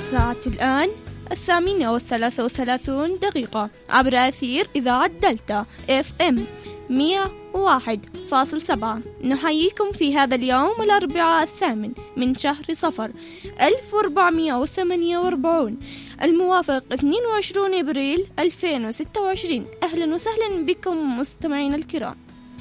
الساعة الآن 8:33 عبر أثير إذاعة دلتا FM 101.7. نحييكم في هذا اليوم الأربعاء 8 من شهر صفر 1448 الموافق 22 أبريل 2026. أهلا وسهلا بكم مستمعين الكرام.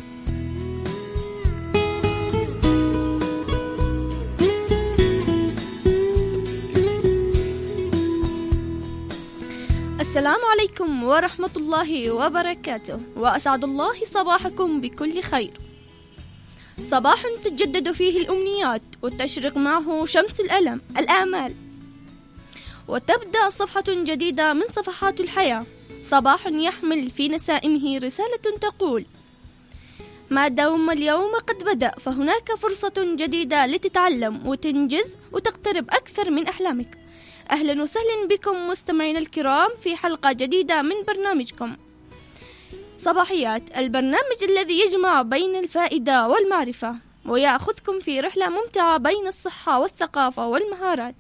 السلام عليكم ورحمة الله وبركاته، وأسعد الله صباحكم بكل خير. صباح تتجدد فيه الأمنيات وتشرق معه شمس الآمال، وتبدأ صفحة جديدة من صفحات الحياة. صباح يحمل في نسائمه رسالة تقول: ما دام اليوم قد بدأ فهناك فرصة جديدة لتتعلم وتنجز وتقترب أكثر من أحلامك. أهلا وسهلا بكم مستمعين الكرام في حلقة جديدة من برنامجكم صباحيات، البرنامج الذي يجمع بين الفائدة والمعرفة ويأخذكم في رحلة ممتعة بين الصحة والثقافة والمهارات.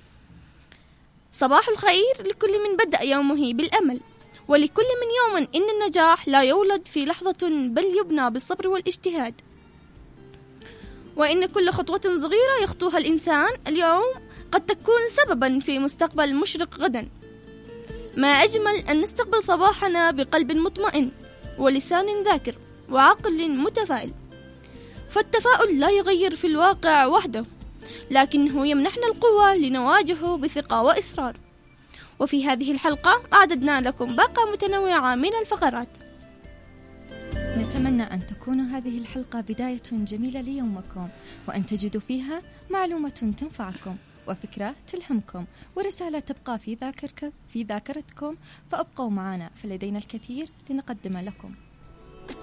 صباح الخير لكل من بدأ يومه بالأمل، ولكل من يوم إن النجاح لا يولد في لحظة بل يبنى بالصبر والاجتهاد، وإن كل خطوة صغيرة يخطوها الإنسان اليوم قد تكون سببا في مستقبل مشرق غدا. ما أجمل أن نستقبل صباحنا بقلب مطمئن ولسان ذاكر وعقل متفائل، فالتفاؤل لا يغير في الواقع وحده، لكنه يمنحنا القوة لنواجهه بثقة وإصرار. وفي هذه الحلقة أعددنا لكم باقة متنوعة من الفقرات. نتمنى أن تكون هذه الحلقة بداية جميلة ليومكم، وأن تجدوا فيها معلومة تنفعكم وفكرة تلهمكم ورسالة تبقى في ذاكرتكم، فأبقوا معنا فلدينا الكثير لنقدم لكم.